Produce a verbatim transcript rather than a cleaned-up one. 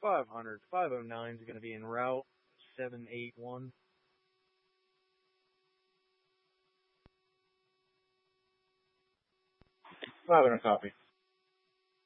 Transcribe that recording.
five hundred. five oh nine is going to be en route. seven eight one. five hundred copy.